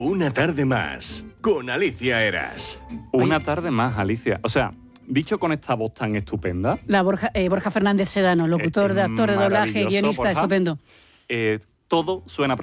Una tarde más, con Alicia Eras. Una tarde más, Alicia. O sea, dicho con esta voz tan estupenda. Borja Fernández Sedano, locutor, de actor de doblaje, maravilloso, guionista, Borja. estupendo. Todo suena